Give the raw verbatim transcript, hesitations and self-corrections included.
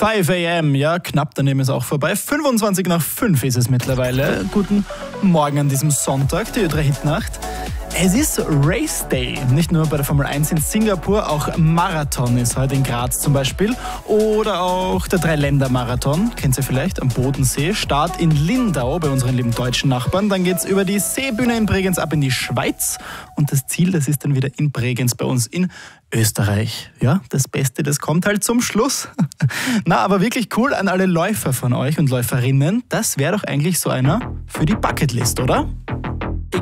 fünf a m, ja, knapp daneben ist auch vorbei. fünfundzwanzig nach fünf ist es mittlerweile. Guten Morgen an diesem Sonntag, die Ö drei Hitnacht. Es ist Race Day, nicht nur bei der Formel eins in Singapur, auch Marathon ist heute in Graz zum Beispiel. Oder auch der Dreiländer-Marathon, kennt ihr vielleicht, am Bodensee. Start in Lindau bei unseren lieben deutschen Nachbarn. Dann geht's über die Seebühne in Bregenz ab in die Schweiz. Und das Ziel, das ist dann wieder in Bregenz bei uns in Österreich. Ja, das Beste, das kommt halt zum Schluss. Na, aber wirklich cool an alle Läufer von euch und Läuferinnen. Das wäre doch eigentlich so einer für die Bucketlist, oder?